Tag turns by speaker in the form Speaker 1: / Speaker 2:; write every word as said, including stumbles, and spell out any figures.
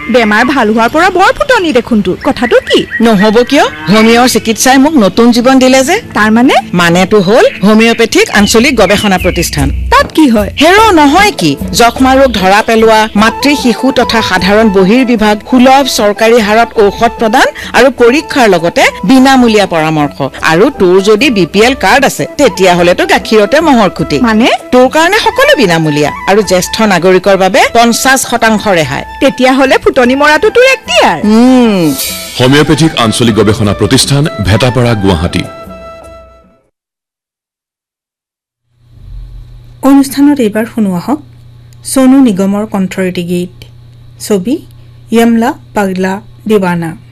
Speaker 1: বেমাৰ ভাল হোৱাৰ পৰা বৰ ফুটনি দেখোন তোৰ কথাটো কি
Speaker 2: নহব কিয় হোমিওৰ চিকিৎসাই মোক নতুন জীৱন দিলে যে
Speaker 1: তাৰ মানে
Speaker 2: মানেটো হ'ল হোমিওপেথিক আঞ্চলিক গৱেষণা প্ৰতিষ্ঠান
Speaker 1: তাত কি হয়
Speaker 2: হেৰ নহয় কি যক্ষ্মা ৰোগ ধৰা পেলোৱা মাতৃ শিশু তথা সাধাৰণ বহিৰ বিভাগ সুলভ চৰকাৰী হাৰত ঔষধ প্ৰদান আৰু পৰীক্ষাৰ লগতে বিনামূলীয়া পৰামৰ্শ আৰু তোৰ যদি বিপিএল কাৰ্ড আছে তেতিয়া হলেতো গাখীৰতে মহৰ খুটি
Speaker 1: মানে
Speaker 2: তোৰ কাৰণে সকলো বিনামূলীয়া আৰু জ্যেষ্ঠ নাগৰিকৰ বাবে পঞ্চাশ শতাংশ ৰেহাই
Speaker 1: তেতিয়া হলে ফুটনি মৰাটো তোৰ এক্টিয়াৰ
Speaker 3: হোমিওপেথিক আঞ্চলিক গৱেষণা প্ৰতিষ্ঠান ভেটাপাৰা গুৱাহাটী
Speaker 4: অনুষ্ঠানত এইবাৰ শুনোৱা হওক সোনু নিগমৰ কণ্ঠৰটি গীত ছবি য়মলা পাগলা দিৱানা।